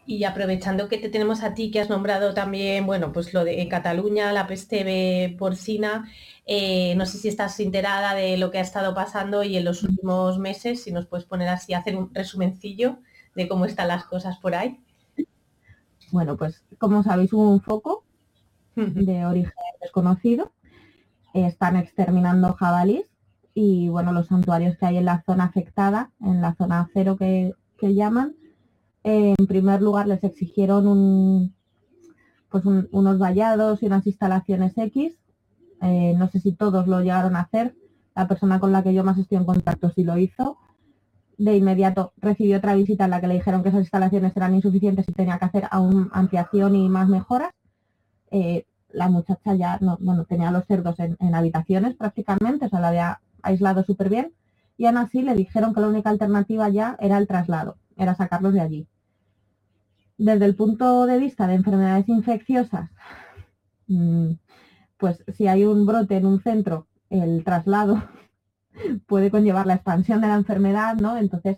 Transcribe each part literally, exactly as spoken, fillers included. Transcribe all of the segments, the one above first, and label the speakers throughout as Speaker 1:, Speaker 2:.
Speaker 1: Y aprovechando que te tenemos a ti, que has nombrado también, bueno, pues lo de Cataluña, la peste porcina, eh, no sé si estás enterada de lo que ha estado pasando y en los últimos meses, si nos puedes poner así, hacer un resumencillo de cómo están las cosas por ahí.
Speaker 2: Bueno, pues como sabéis hubo un foco de origen desconocido, eh, están exterminando jabalíes y bueno, los santuarios que hay en la zona afectada, en la zona cero que, que llaman, eh, en primer lugar les exigieron un, pues un, unos vallados y unas instalaciones X, eh, no sé si todos lo llegaron a hacer, la persona con la que yo más estoy en contacto sí lo hizo. De inmediato recibió otra visita en la que le dijeron que esas instalaciones eran insuficientes y tenía que hacer aún ampliación y más mejoras. Eh, la muchacha ya no, bueno, tenía los cerdos en, en habitaciones prácticamente, o sea, la había aislado súper bien, y aún así le dijeron que la única alternativa ya era el traslado, era sacarlos de allí. Desde el punto de vista de enfermedades infecciosas, pues si hay un brote en un centro, el traslado puede conllevar la expansión de la enfermedad, ¿no? Entonces,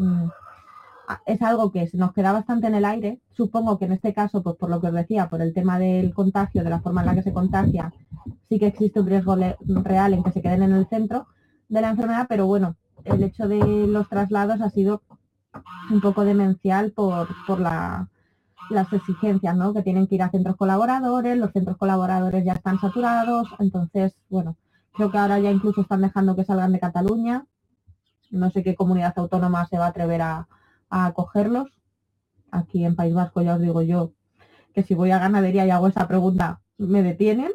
Speaker 2: es algo que nos queda bastante en el aire. Supongo que en este caso, pues por lo que os decía, por el tema del contagio, de la forma en la que se contagia, sí que existe un riesgo real en que se queden en el centro de la enfermedad, pero bueno, el hecho de los traslados ha sido un poco demencial por, por la, las exigencias, ¿no? Que tienen que ir a centros colaboradores, los centros colaboradores ya están saturados, entonces, bueno, creo que ahora ya incluso están dejando que salgan de Cataluña. No sé qué comunidad autónoma se va a atrever a, a acogerlos. Aquí en País Vasco ya os digo yo que si voy a ganadería y hago esa pregunta, me detienen.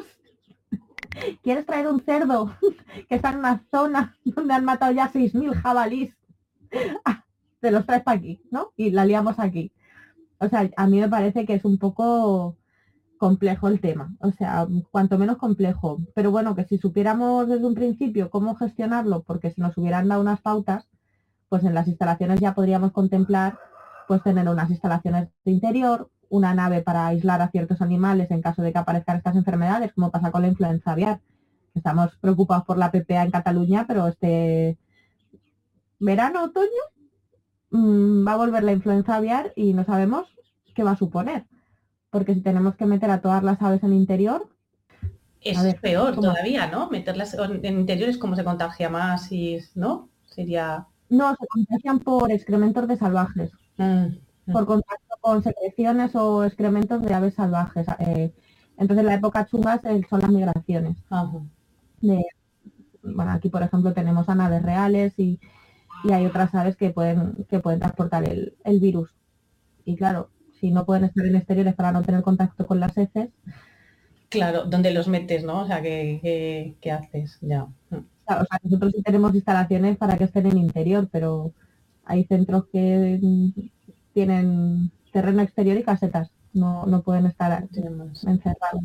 Speaker 2: ¿Quieres traer un cerdo que está en una zona donde han matado ya seis mil jabalís? Ah, te los traes para aquí, ¿no? Y la liamos aquí. O sea, a mí me parece que es un poco complejo el tema. O sea, cuanto menos complejo. Pero bueno, que si supiéramos desde un principio cómo gestionarlo, porque si nos hubieran dado unas pautas, pues en las instalaciones ya podríamos contemplar pues tener unas instalaciones de interior, una nave para aislar a ciertos animales en caso de que aparezcan estas enfermedades, como pasa con la influenza aviar. Estamos preocupados por la P P A en Cataluña, pero este verano, otoño, mmm, va a volver la influenza aviar y no sabemos qué va a suponer. Porque si tenemos que meter a todas las aves en interior, a
Speaker 1: Es
Speaker 2: ver,
Speaker 1: peor
Speaker 2: ¿cómo?
Speaker 1: todavía, ¿no? Meterlas en interiores, como se contagia más y, ¿no? Sería...
Speaker 2: No, se contagian por excrementos de salvajes.
Speaker 1: Mm, mm.
Speaker 2: Por contacto con secreciones o excrementos de aves salvajes. Eh, entonces la época chunga son las migraciones.
Speaker 1: Ajá.
Speaker 2: De, bueno, aquí por ejemplo tenemos a naves reales y, y hay otras aves que pueden, que pueden transportar el, el virus. Y claro, si no pueden estar en exteriores para no tener contacto con las heces.
Speaker 1: Claro, ¿dónde los metes, no? O sea, ¿qué, qué, qué haces? Ya.
Speaker 2: Claro, o sea, nosotros sí tenemos instalaciones para que estén en interior, pero hay centros que tienen terreno exterior y casetas. No, no pueden estar encerrados.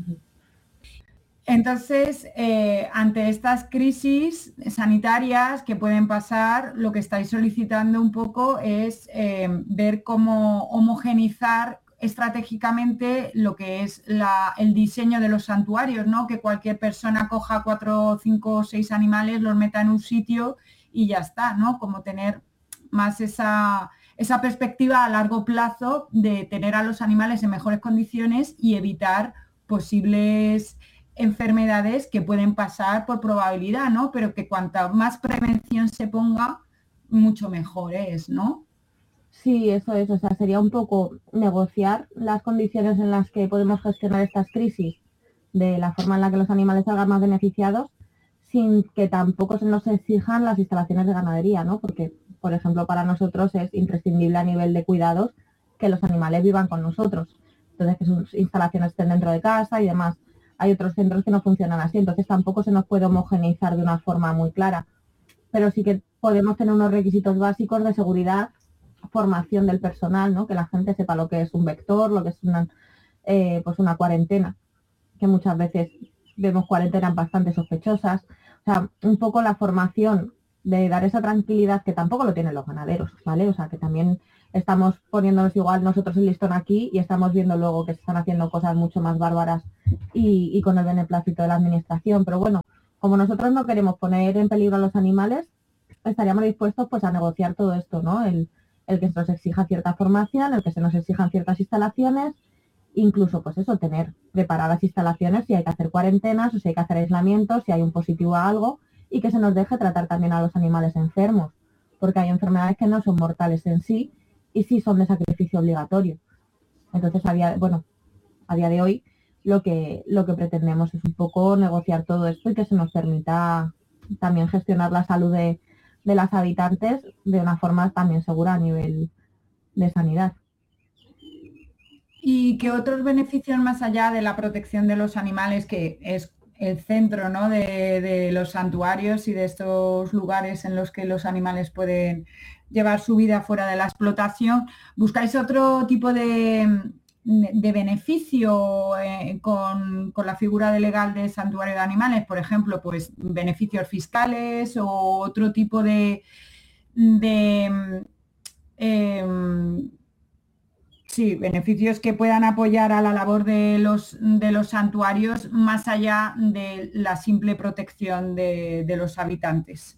Speaker 3: Entonces, eh, ante estas crisis sanitarias que pueden pasar, lo que estáis solicitando un poco es eh, ver cómo homogenizar estratégicamente lo que es la, el diseño de los santuarios, ¿no? Que cualquier persona coja cuatro, cinco o seis animales, los meta en un sitio y ya está, ¿no? Como tener más esa, esa perspectiva a largo plazo de tener a los animales en mejores condiciones y evitar posibles enfermedades que pueden pasar por probabilidad, ¿no? Pero que cuanta más prevención se ponga, mucho mejor es, ¿no?
Speaker 2: Sí, eso es, o sea, sería un poco negociar las condiciones en las que podemos gestionar estas crisis de la forma en la que los animales salgan más beneficiados sin que tampoco se nos exijan las instalaciones de ganadería, ¿no? Porque, por ejemplo, para nosotros es imprescindible a nivel de cuidados que los animales vivan con nosotros. Entonces, que sus instalaciones estén dentro de casa y demás. Hay otros centros que no funcionan así, entonces tampoco se nos puede homogeneizar de una forma muy clara. Pero sí que podemos tener unos requisitos básicos de seguridad, formación del personal, ¿no? Que la gente sepa lo que es un vector, lo que es una, eh, pues una cuarentena, que muchas veces vemos cuarentenas bastante sospechosas. O sea, un poco la formación de dar esa tranquilidad que tampoco lo tienen los ganaderos, ¿vale? O sea, que también estamos poniéndonos igual nosotros el listón aquí y estamos viendo luego que se están haciendo cosas mucho más bárbaras y, y con el beneplácito de la administración. Pero bueno, como nosotros no queremos poner en peligro a los animales, estaríamos dispuestos pues a negociar todo esto, ¿no? El, el que se nos exija cierta formación, el que se nos exijan ciertas instalaciones, incluso pues eso, tener preparadas instalaciones si hay que hacer cuarentenas o si hay que hacer aislamientos, si hay un positivo a algo, y que se nos deje tratar también a los animales enfermos, porque hay enfermedades que no son mortales en sí y sí son de sacrificio obligatorio. Entonces, a día, bueno, a día de hoy lo que, lo que pretendemos es un poco negociar todo esto y que se nos permita también gestionar la salud de, de las habitantes de una forma también segura a nivel de sanidad.
Speaker 3: ¿Y qué otros beneficios más allá de la protección de los animales, que es el centro, ¿no?, de, de los santuarios y de estos lugares en los que los animales pueden llevar su vida fuera de la explotación, buscáis otro tipo de, de beneficio eh, con, con la figura de legal de santuario de animales? Por ejemplo, pues beneficios fiscales o otro tipo de... de eh, Sí, beneficios que puedan apoyar a la labor de los, de los santuarios más allá de la simple protección de, de los habitantes.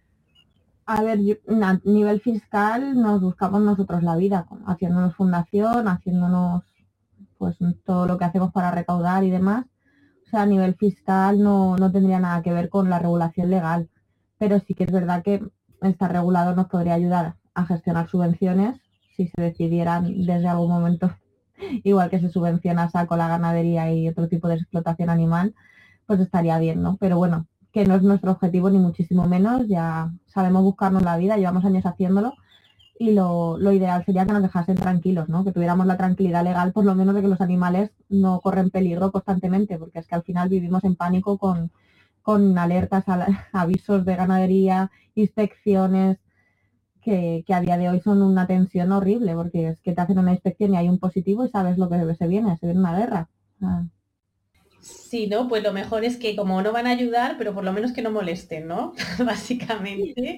Speaker 2: A ver, yo, a nivel fiscal nos buscamos nosotros la vida, haciéndonos fundación, haciéndonos pues todo lo que hacemos para recaudar y demás. O sea, a nivel fiscal no, no tendría nada que ver con la regulación legal, pero sí que es verdad que estar regulado nos podría ayudar a gestionar subvenciones si se decidieran desde algún momento, igual que se subvenciona a saco la ganadería y otro tipo de explotación animal, pues estaría bien, ¿no? Pero bueno, que no es nuestro objetivo ni muchísimo menos, ya sabemos buscarnos la vida, llevamos años haciéndolo y lo, lo ideal sería que nos dejasen tranquilos, ¿no? Que tuviéramos la tranquilidad legal por lo menos de que los animales no corren peligro constantemente, porque es que al final vivimos en pánico con, con alertas, a, avisos de ganadería, inspecciones, Que, que a día de hoy son una tensión horrible, porque es que te hacen una inspección y hay un positivo y sabes lo que se viene, se viene una guerra. Ah.
Speaker 1: Sí, ¿no? Pues lo mejor es que como no van a ayudar, pero por lo menos que no molesten, ¿no? Básicamente.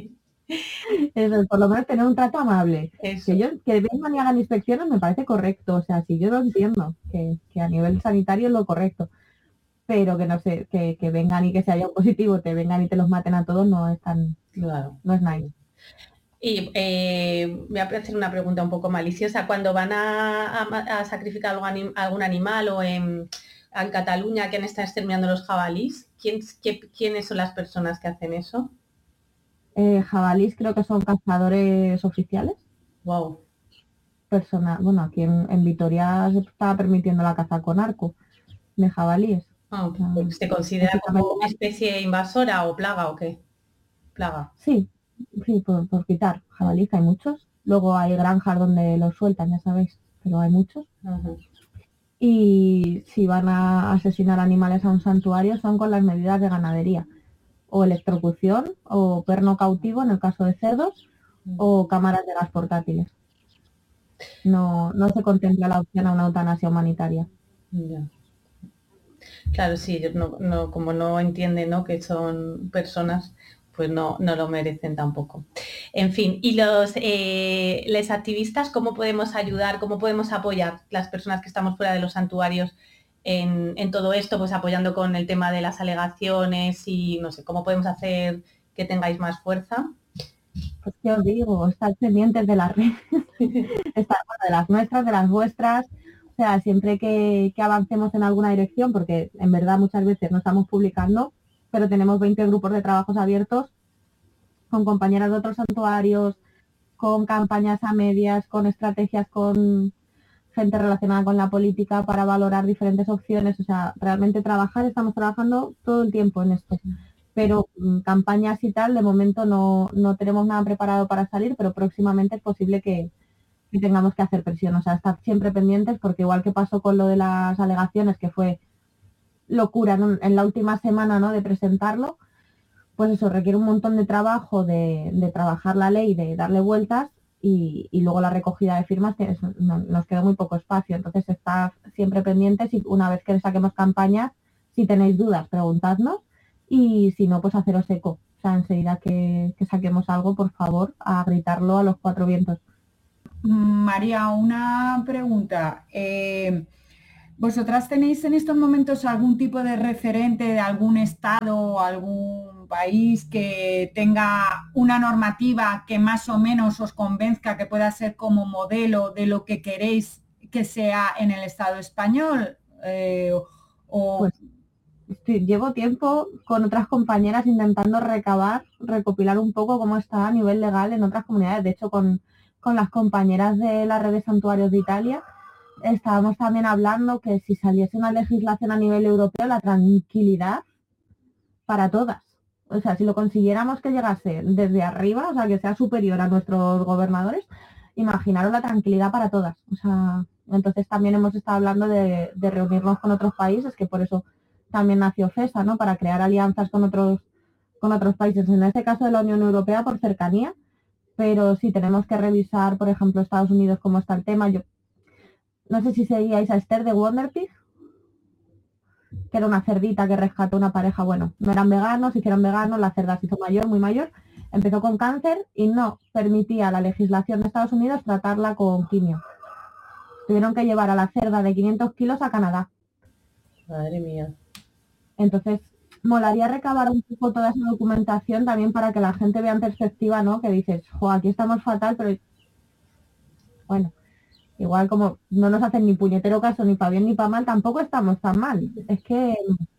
Speaker 2: Eso, por lo menos tener un trato amable.
Speaker 1: Eso.
Speaker 2: Que yo, que vengan y hagan inspecciones me parece correcto, o sea, si yo lo entiendo, que, que a nivel sanitario es lo correcto, pero que no sé, que, que vengan y que se haya un positivo, te vengan y te los maten a todos, no es tan,
Speaker 1: Claro.
Speaker 2: no es nice.
Speaker 1: Y eh, voy a hacer una pregunta un poco maliciosa. Cuando van a, a, a sacrificar algún, anim, algún animal o en, en Cataluña que han estado exterminando los jabalís, ¿quién, qué, ¿quiénes son las personas que hacen eso?
Speaker 2: Eh, jabalís creo que son cazadores oficiales.
Speaker 1: Wow.
Speaker 2: Persona, bueno, aquí en, en Vitoria se estaba permitiendo la caza con arco de jabalíes.
Speaker 1: Oh, ¿se considera como una especie invasora o plaga o qué? Plaga.
Speaker 2: Sí, sí, por, por quitar jabalíes, que hay muchos. Luego hay granjas donde los sueltan, ya sabéis, pero hay muchos.
Speaker 1: Uh-huh.
Speaker 2: Y si van a asesinar animales a un santuario son con las medidas de ganadería. O electrocución, o perno cautivo en el caso de cerdos, uh-huh, o cámaras de gas portátiles. No, no se contempla la opción a una eutanasia humanitaria.
Speaker 1: Yeah. Claro, sí, ellos no, no, como no entienden, ¿no?, que son personas, pues no, no lo merecen tampoco. En fin, y los eh, les activistas, ¿cómo podemos ayudar, cómo podemos apoyar las personas que estamos fuera de los santuarios en, en todo esto? Pues apoyando con el tema de las alegaciones y no sé, ¿cómo podemos hacer que tengáis más fuerza?
Speaker 2: Pues que os digo, estar pendientes de las redes, estar de las nuestras, de las vuestras. O sea, siempre que, que avancemos en alguna dirección, porque en verdad muchas veces no estamos publicando, pero tenemos veinte grupos de trabajos abiertos con compañeras de otros santuarios, con campañas a medias, con estrategias, con gente relacionada con la política para valorar diferentes opciones. O sea, realmente trabajar, estamos trabajando todo el tiempo en esto. Pero campañas y tal, de momento no, no tenemos nada preparado para salir, pero próximamente es posible que, que tengamos que hacer presión. O sea, estar siempre pendientes, porque igual que pasó con lo de las alegaciones, que fue locura, ¿no?, en la última semana, ¿no?, de presentarlo, pues eso requiere un montón de trabajo, de, de trabajar la ley, de darle vueltas, y, y luego la recogida de firmas, que es, no, nos queda muy poco espacio. Entonces, estar siempre pendientes y una vez que saquemos campañas, si tenéis dudas, preguntadnos. Y si no, pues haceros eco. O sea, enseguida que, que saquemos algo, por favor, a gritarlo a los cuatro vientos.
Speaker 3: María, una pregunta. Eh, ¿Vosotras tenéis en estos momentos algún tipo de referente de algún estado o algún país que tenga una normativa que más o menos os convenzca, que pueda ser como modelo de lo que queréis que sea en el Estado español? Eh, o...
Speaker 2: Pues sí, llevo tiempo con otras compañeras intentando recabar, recopilar un poco cómo está a nivel legal en otras comunidades. De hecho, con, con las compañeras de la red de santuarios de Italia, estábamos también hablando que si saliese una legislación a nivel europeo, la tranquilidad para todas. O sea, si lo consiguiéramos que llegase desde arriba, o sea, que sea superior a nuestros gobernadores, imaginaros la tranquilidad para todas. O sea, entonces también hemos estado hablando de, de reunirnos con otros países, que por eso también nació FESA, ¿no? Para crear alianzas con otros, con otros países, en este caso de la Unión Europea por cercanía, pero sí tenemos que revisar, por ejemplo, Estados Unidos, cómo está el tema. Yo no sé si seguíais a Esther de Wonder Pig, que era una cerdita que rescató una pareja, bueno, no eran veganos, se hicieron veganos, la cerda se hizo mayor, muy mayor, empezó con cáncer y no permitía la legislación de Estados Unidos tratarla con quimio. Tuvieron que llevar a la cerda de quinientos kilos a Canadá.
Speaker 1: Madre mía.
Speaker 2: Entonces, molaría recabar un poco toda esa documentación también para que la gente vea en perspectiva, ¿no? Que dices, jo, aquí estamos fatal, pero bueno, igual como no nos hacen ni puñetero caso ni para bien ni para mal, tampoco estamos tan mal. Es que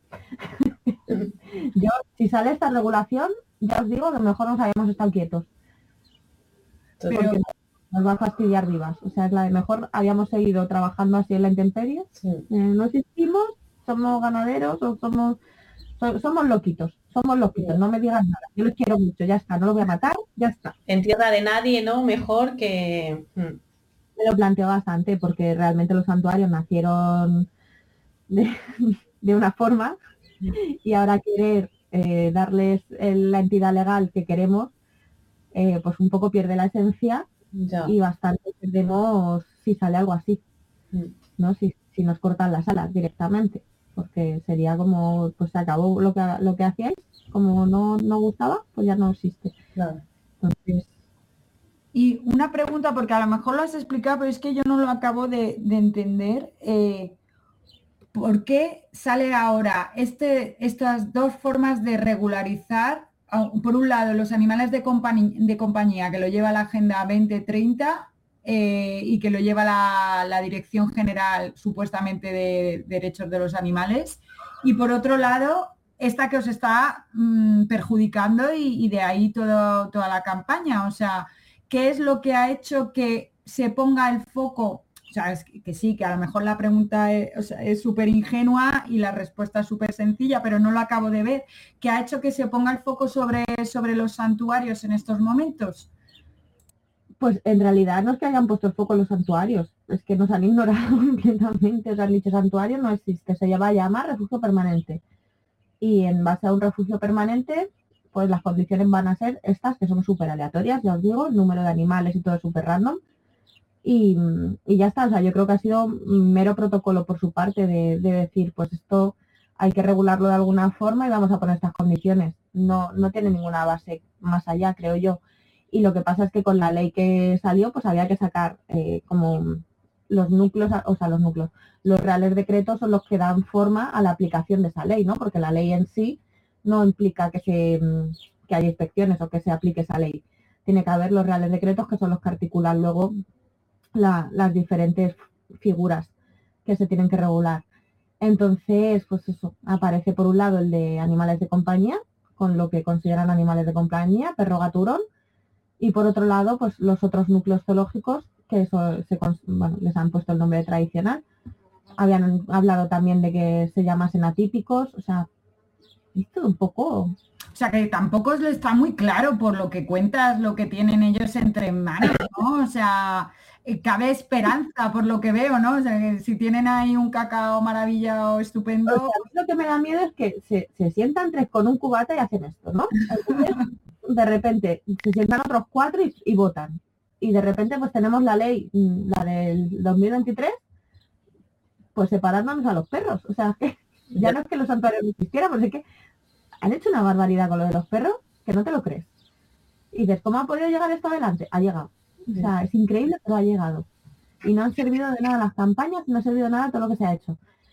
Speaker 2: yo, si sale esta regulación, ya os digo que mejor nos habíamos estado quietos.
Speaker 3: Pero...
Speaker 2: Porque nos va a fastidiar vivas. O sea, es la de mejor habíamos seguido trabajando así en la intemperie.
Speaker 1: Sí.
Speaker 2: Eh, no existimos, somos ganaderos o somos so, somos loquitos, somos loquitos, sí. No me digas nada. Yo les quiero mucho, ya está, no los voy a matar, ya está.
Speaker 1: En tierra de nadie, ¿no? Mejor que... Hmm.
Speaker 2: Me lo planteo bastante porque realmente los santuarios nacieron de, de una forma y ahora querer eh, darles el, la entidad legal que queremos, eh, pues un poco pierde la esencia ya. Y bastante perdemos si sale algo así, ¿no? Si, si nos cortan las alas directamente, porque sería como, pues se acabó lo que, lo que hacíais, como no, no gustaba, pues ya no existe.
Speaker 1: Claro.
Speaker 2: Entonces...
Speaker 3: Y una pregunta, porque a lo mejor lo has explicado, pero es que yo no lo acabo de, de entender. Eh, ¿Por qué sale ahora este, estas dos formas de regularizar? Por un lado, los animales de, compañía, de compañía, que lo lleva la Agenda veinte treinta eh, y que lo lleva la, la Dirección General, supuestamente, de Derechos de los Animales. Y por otro lado, esta que os está mmm, perjudicando y, y de ahí todo, toda la campaña. O sea, ¿qué es lo que ha hecho que se ponga el foco? O sea, es que sí, que a lo mejor la pregunta es súper ingenua y la respuesta es súper sencilla, pero no lo acabo de ver. ¿Qué ha hecho que se ponga el foco sobre, sobre los santuarios en estos momentos?
Speaker 2: Pues en realidad no es que hayan puesto el foco en los santuarios, es que nos han ignorado completamente. O sea, han dicho santuario no existe, se va a llamar refugio permanente. Y en base a un refugio permanente, pues las condiciones van a ser estas, que son súper aleatorias, ya os digo, el número de animales y todo es súper random. Y, y ya está, o sea, yo creo que ha sido mero protocolo por su parte de, de decir, pues esto hay que regularlo de alguna forma y vamos a poner estas condiciones. No, no tiene ninguna base más allá, creo yo. Y lo que pasa es que con la ley que salió, pues había que sacar eh, como los núcleos, o sea, los núcleos, los reales decretos son los que dan forma a la aplicación de esa ley, ¿no? Porque la ley en sí no implica que, se, que haya inspecciones o que se aplique esa ley. Tiene que haber los reales decretos que son los que articulan luego La, las diferentes figuras que se tienen que regular. Entonces, pues eso, aparece por un lado el de animales de compañía, con lo que consideran animales de compañía, perro, gato, hurón, y por otro lado, pues los otros núcleos zoológicos, que eso se, bueno, les han puesto el nombre tradicional. Habían hablado también de que se llamasen atípicos, o sea, esto un poco...
Speaker 3: O sea, que tampoco le está muy claro por lo que cuentas, lo que tienen ellos entre manos, ¿no? O sea, cabe esperanza por lo que veo, ¿no? O sea, que si tienen ahí un cacao maravilla o estupendo...
Speaker 2: O sea, a mí lo que me da miedo es que se, se sientan tres con un cubata y hacen esto, ¿no? Entonces, de repente se sientan otros cuatro y, y votan. Y de repente pues tenemos la ley, la del dos mil veintitrés, pues separándonos a los perros. O sea, que ya no es que los santuarios no existieran, pero es que han hecho una barbaridad con lo de los perros que no te lo crees. Y dices, ¿cómo ha podido llegar esto adelante? Ha llegado. O sea, es increíble, pero ha llegado. Y no han servido de nada las campañas, no ha servido de nada todo lo que se ha hecho.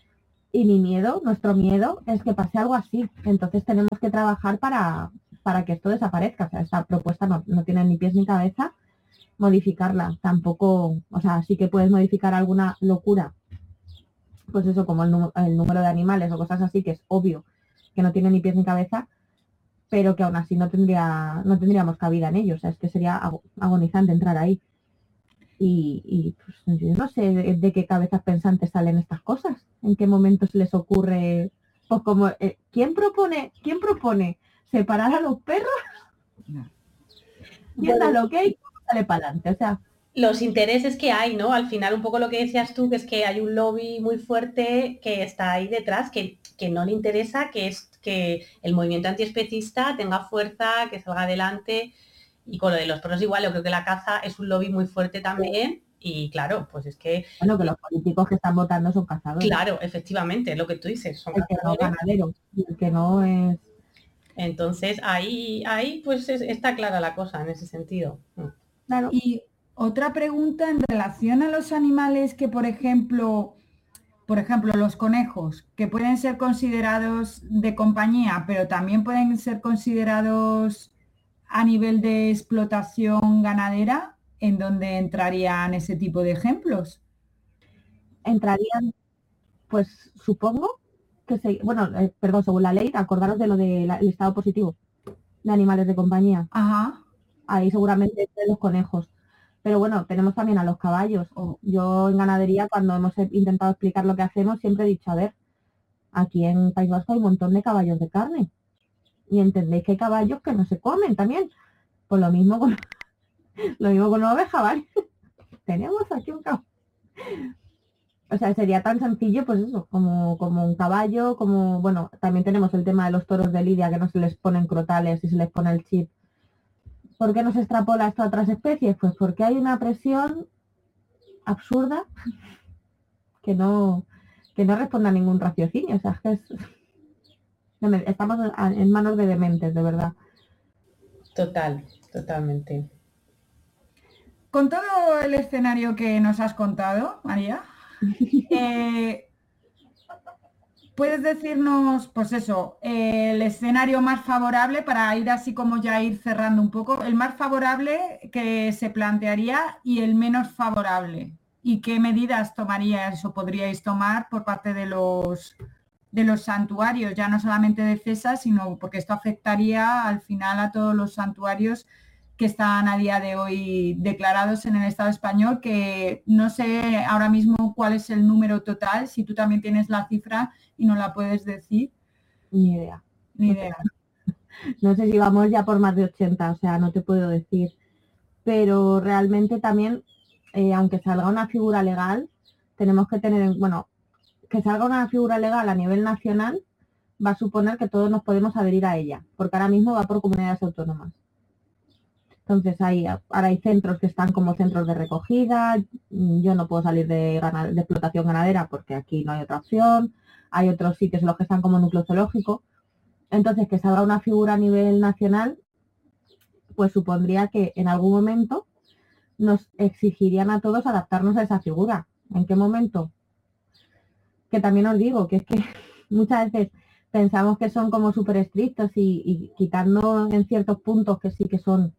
Speaker 2: Y mi miedo, nuestro miedo, es que pase algo así. Entonces tenemos que trabajar para, para que esto desaparezca. O sea, esta propuesta no, no tiene ni pies ni cabeza. Modificarla tampoco, o sea, sí que puedes modificar alguna locura, pues eso, como el, el número de animales o cosas así, que es obvio que no tiene ni pies ni cabeza, pero que aún así no tendría, no tendríamos cabida en ellos. O sea, es que sería agonizante entrar ahí. Y, y pues, yo no sé de, de qué cabezas pensantes salen estas cosas, en qué momento se les ocurre, pues como, eh, ¿quién propone, quién propone separar a los perros? No. ¿Quién da lo que hay? Sale para adelante, o sea.
Speaker 1: Los intereses que hay, ¿no? Al final, un poco lo que decías tú, que es que hay un lobby muy fuerte que está ahí detrás, que, que no le interesa que, es, que el movimiento antiespecista tenga fuerza, que salga adelante. Y con lo de los perros igual, yo creo que la caza es un lobby muy fuerte también. Y claro, pues es que...
Speaker 2: Bueno, que los políticos que están votando son cazadores.
Speaker 1: Claro, efectivamente, es lo que tú dices. Son
Speaker 2: el que no ganadero, el que no es...
Speaker 1: Entonces, ahí, ahí pues es, está clara la cosa en ese sentido.
Speaker 3: Claro. Y otra pregunta en relación a los animales que, por ejemplo, por ejemplo, los conejos, que pueden ser considerados de compañía, pero también pueden ser considerados a nivel de explotación ganadera, ¿en dónde entrarían ese tipo de ejemplos?
Speaker 2: Entrarían, pues supongo que se, bueno, eh, perdón, según la ley, acordaros de lo del estado positivo de animales de compañía.
Speaker 3: Ajá.
Speaker 2: Ahí seguramente de los conejos. Pero bueno, tenemos también a los caballos. Yo en ganadería, cuando hemos intentado explicar lo que hacemos, siempre he dicho, a ver, aquí en País Vasco hay un montón de caballos de carne. Y entendéis que hay caballos que no se comen también. Pues lo mismo con lo mismo con una oveja, ¿vale? Tenemos aquí un caballo. O sea, sería tan sencillo, pues eso, como, como un caballo, como, bueno, también tenemos el tema de los toros de lidia, que no se les ponen crotales y se les pone el chip. ¿Por qué no se extrapola esto a otras especies? Pues porque hay una presión absurda que no, que no responde a ningún raciocinio. O sea, es que es, estamos en manos de dementes, de verdad.
Speaker 1: Total, totalmente.
Speaker 3: Con todo el escenario que nos has contado, María, eh, ¿puedes decirnos, pues eso, eh, el escenario más favorable para ir así como ya ir cerrando un poco, el más favorable que se plantearía y el menos favorable? ¿Y qué medidas tomaríais o podríais tomar por parte de los, de los santuarios, ya no solamente de CESA, sino porque esto afectaría al final a todos los santuarios que están a día de hoy declarados en el Estado español, que no sé ahora mismo cuál es el número total, si tú también tienes la cifra y no la puedes decir.
Speaker 2: Ni idea.
Speaker 3: Ni idea.
Speaker 2: No sé si vamos ya por más de ochenta, o sea, no te puedo decir. Pero realmente también, eh, aunque salga una figura legal, tenemos que tener en, bueno, que salga una figura legal a nivel nacional va a suponer que todos nos podemos adherir a ella, porque ahora mismo va por comunidades autónomas. Entonces hay, ahora hay centros que están como centros de recogida, yo no puedo salir de, ganad, de explotación ganadera porque aquí no hay otra opción, hay otros sitios en los que están como núcleo zoológico. Entonces que salga una figura a nivel nacional, pues supondría que en algún momento nos exigirían a todos adaptarnos a esa figura. ¿En qué momento? Que también os digo que es que muchas veces pensamos que son como súper estrictos y, y quitando en ciertos puntos que sí que son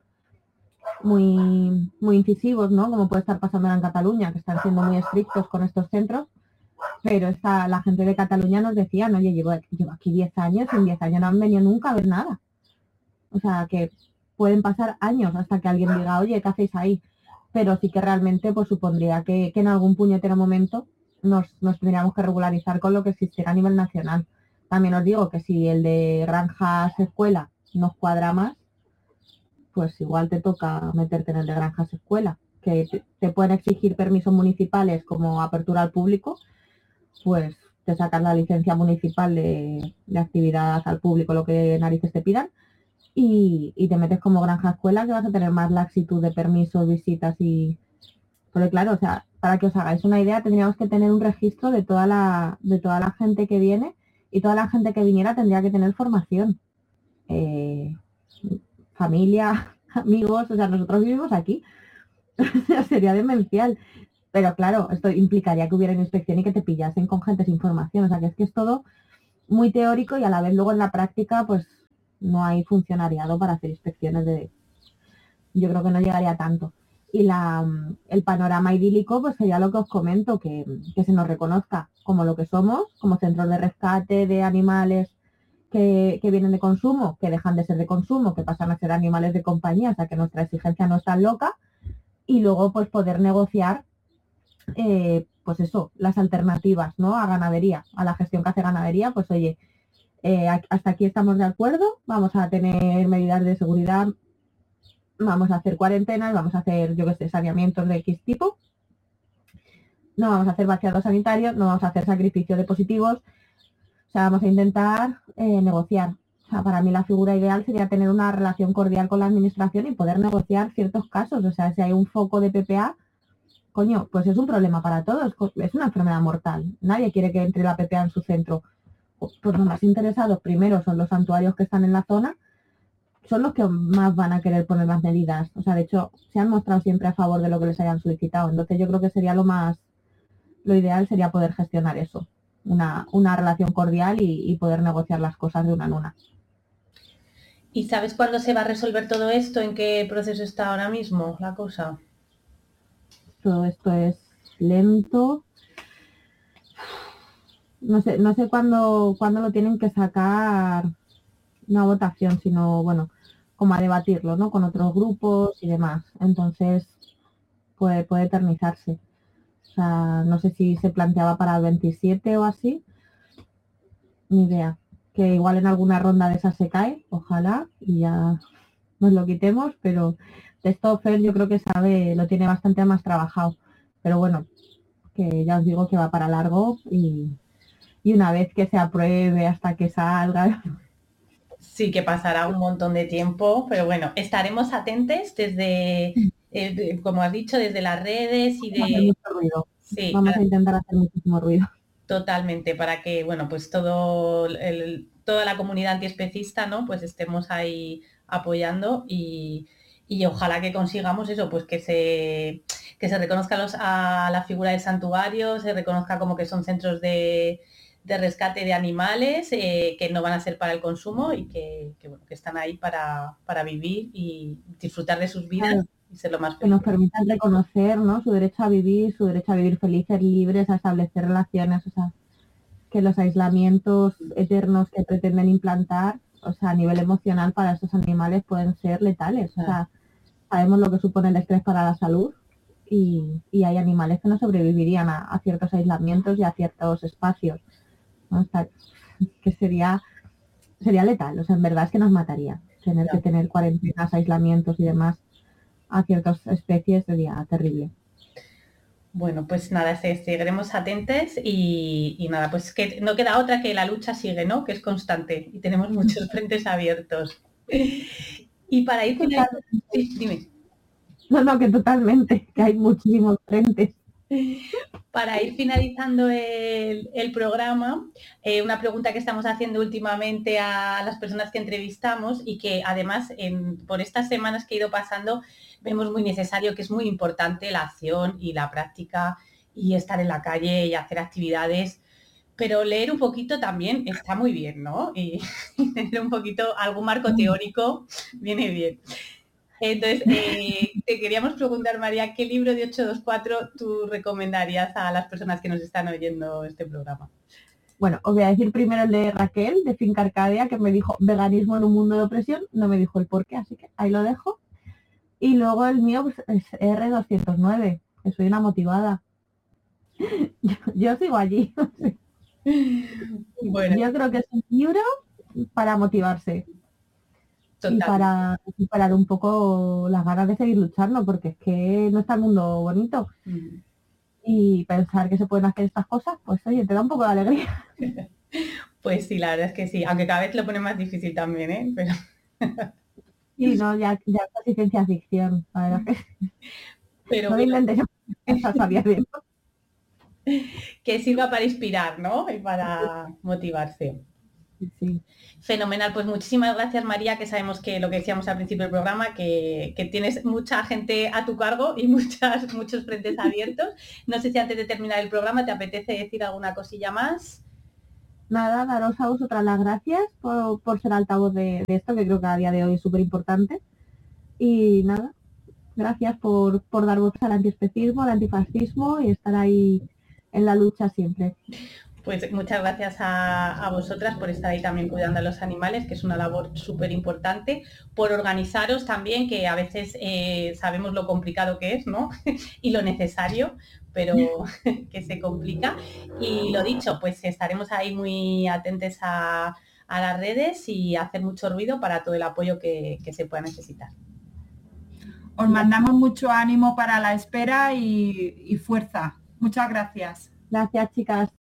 Speaker 2: muy, muy incisivos, ¿no? Como puede estar pasando en Cataluña, que están siendo muy estrictos con estos centros, pero esta, la gente de Cataluña nos decía, no, oye, llevo, llevo aquí diez años y en diez años no han venido nunca a ver nada. O sea, que pueden pasar años hasta que alguien diga, oye, ¿qué hacéis ahí? Pero sí que realmente pues supondría que, que en algún puñetero momento nos, nos tendríamos que regularizar con lo que existiera a nivel nacional. También os digo que si el de granjas escuela nos cuadra más, pues igual te toca meterte en el de granjas escuela, que te, te pueden exigir permisos municipales como apertura al público, pues te sacas la licencia municipal de, de actividad al público, lo que narices te pidan, y, y te metes como granja escuela, que vas a tener más laxitud de permisos, visitas y... Porque claro, o sea, para que os hagáis una idea, tendríamos que tener un registro de toda la, de toda la gente que viene, y toda la gente que viniera tendría que tener formación. Eh, familia, amigos, o sea, nosotros vivimos aquí. Sería demencial. Pero claro, esto implicaría que hubiera una inspección y que te pillasen con gente sin formación. O sea, que es que es todo muy teórico y a la vez luego en la práctica pues no hay funcionariado para hacer inspecciones de... Yo creo que no llegaría a tanto. Y la, el panorama idílico pues sería lo que os comento, que, que se nos reconozca como lo que somos, como centros de rescate de animales que, que vienen de consumo, que dejan de ser de consumo, que pasan a ser animales de compañía, o sea que nuestra exigencia no es tan loca, y luego pues poder negociar eh, pues eso, las alternativas, ¿no? A ganadería, a la gestión que hace ganadería, pues oye, eh, hasta aquí estamos de acuerdo, vamos a tener medidas de seguridad, vamos a hacer cuarentenas, vamos a hacer, yo que sé, saneamientos de X tipo, no vamos a hacer vaciados sanitarios, no vamos a hacer sacrificio de positivos, o sea, vamos a intentar eh, negociar. O sea, para mí la figura ideal sería tener una relación cordial con la administración y poder negociar ciertos casos. O sea, si hay un foco de P P A, coño, pues es un problema para todos, es una enfermedad mortal. Nadie quiere que entre la P P A en su centro. Pues los más interesados primero son los santuarios que están en la zona, son los que más van a querer poner las medidas. O sea, de hecho, se han mostrado siempre a favor de lo que les hayan solicitado. Entonces yo creo que sería lo más, lo ideal sería poder gestionar eso. Una, una relación cordial y, y poder negociar las cosas de una en una.
Speaker 1: ¿Y sabes cuándo se va a resolver todo esto? ¿En qué proceso está ahora mismo la cosa?
Speaker 2: Todo esto es lento. No sé, no sé cuándo, cuándo lo tienen que sacar una votación, sino, bueno, como a debatirlo, ¿no? Con otros grupos y demás. Entonces, puede, puede eternizarse. O sea, no sé si se planteaba para el veintisiete o así. Ni idea. Que igual en alguna ronda de esas se cae, ojalá, y ya nos lo quitemos, pero de esto Fer yo creo que sabe, lo tiene bastante más trabajado. Pero bueno, que ya os digo que va para largo y, y una vez que se apruebe hasta que salga.
Speaker 1: Sí que pasará un montón de tiempo, pero bueno, estaremos atentos desde, eh, como has dicho, desde las redes y de...
Speaker 2: Vamos a hacer mucho ruido.
Speaker 1: Sí,
Speaker 2: Vamos a intentar hacer muchísimo ruido.
Speaker 1: Totalmente, para que, bueno, pues todo el, toda la comunidad antiespecista, ¿no? Pues estemos ahí apoyando y, y ojalá que consigamos eso, pues que se, que se reconozca los, a la figura del santuario, se reconozca como que son centros de, de rescate de animales, eh, que no van a ser para el consumo y que, que, bueno, que están ahí para, para vivir y disfrutar de sus vidas. Claro. Y ser lo más
Speaker 2: que nos permitan reconocer, ¿no? Su derecho a vivir, su derecho a vivir felices, libres, a establecer relaciones, o sea, que los aislamientos eternos que pretenden implantar, o sea, a nivel emocional para estos animales pueden ser letales. O sea, sabemos lo que supone el estrés para la salud y, y hay animales que no sobrevivirían a, a ciertos aislamientos y a ciertos espacios, ¿no? O sea, que sería, sería letal, o sea, en verdad es que nos mataría tener que tener cuarentenas, aislamientos y demás a ciertas especies sería terrible.
Speaker 1: Bueno, pues nada, seguiremos atentos y, y nada, pues que no queda otra que la lucha sigue, ¿no? Que es constante y tenemos muchos frentes abiertos. Y para ir finalizando... Sí, dime.
Speaker 2: No, no, que totalmente, que hay muchísimos frentes.
Speaker 1: Para ir finalizando el, el programa, eh, una pregunta que estamos haciendo últimamente a las personas que entrevistamos y que además en, por estas semanas que he ido pasando vemos muy necesario, que es muy importante la acción y la práctica y estar en la calle y hacer actividades, pero leer un poquito también está muy bien, ¿no? Y, y tener un poquito, algún marco teórico viene bien. Entonces, eh, te queríamos preguntar, María, ¿qué libro de ocho dos cuatro tú recomendarías a las personas que nos están oyendo este programa?
Speaker 2: Bueno, os voy a decir primero el de Raquel, de Finca Arcadia, que me dijo veganismo en un mundo de opresión, no me dijo el por qué, así que ahí lo dejo. Y luego el mío pues, es erre doscientos nueve, que soy una motivada. Yo, yo sigo allí. Bueno. Yo creo que es un libro para motivarse. Total. Y para superar un poco las ganas de seguir luchando, porque es que no está el mundo bonito. Mm. Y pensar que se pueden hacer estas cosas, pues oye, te da un poco de alegría.
Speaker 1: Pues sí, la verdad es que sí, aunque cada vez lo pone más difícil también, ¿eh? Pero...
Speaker 2: Sí, no, ya, ya casi ciencia ficción, la verdad que
Speaker 1: Pero
Speaker 2: no
Speaker 1: bueno,
Speaker 2: inventes esas sabía bien.
Speaker 1: Que sirva para inspirar, ¿no? Y para motivarse.
Speaker 2: Sí.
Speaker 1: Fenomenal, pues muchísimas gracias María, que sabemos que lo que decíamos al principio del programa, que, que tienes mucha gente a tu cargo y muchas, muchos frentes abiertos. No sé si antes de terminar el programa te apetece decir alguna cosilla más.
Speaker 2: Nada, daros a vosotras las gracias por, por ser altavoz de, de esto, que creo que a día de hoy es súper importante. Y nada, gracias por, por dar voz al antiespecismo, al antifascismo y estar ahí en la lucha siempre.
Speaker 1: Pues muchas gracias a, a vosotras por estar ahí también cuidando a los animales, que es una labor súper importante, por organizaros también, que a veces eh, sabemos lo complicado que es, ¿no? Y lo necesario, pero que se complica. Y lo dicho, pues estaremos ahí muy atentos a, a las redes y a hacer mucho ruido para todo el apoyo que, que se pueda necesitar.
Speaker 3: Os mandamos mucho ánimo para la espera y, y fuerza. Muchas gracias.
Speaker 2: Gracias, chicas.